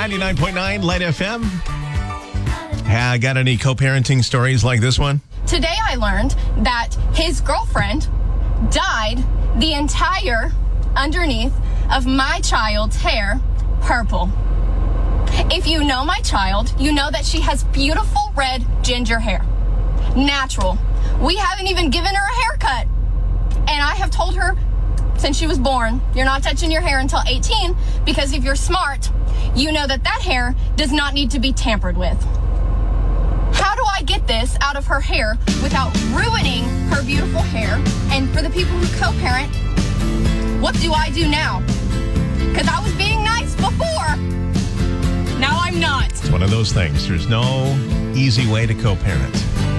99.9 Light FM. Got any co-parenting stories like this one? Today I learned that his girlfriend dyed the entire underneath of my child's hair purple. If you know my child, you know that she has beautiful red ginger hair. Natural. We haven't even given her a haircut. And I have told her since she was born, you're not touching your hair until 18, because if you're smart, you know that hair does not need to be tampered with. How do I get this out of her hair without ruining her beautiful hair? And for the people who co-parent, what do I do now? Because I was being nice before. Now I'm not. It's one of those things. There's no easy way to co-parent.